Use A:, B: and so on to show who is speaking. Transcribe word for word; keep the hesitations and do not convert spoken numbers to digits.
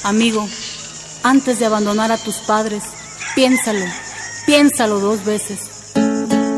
A: Amigo, antes de abandonar a tus padres, piénsalo, piénsalo dos veces.